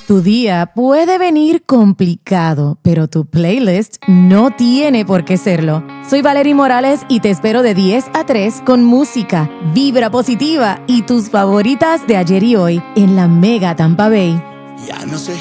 Tu día puede venir complicado, pero tu playlist no tiene por qué serlo. Soy Valerie Morales y te espero de 10 a 3 con música, vibra positiva y tus favoritas de ayer y hoy en la Mega Tampa Bay. Ya no sé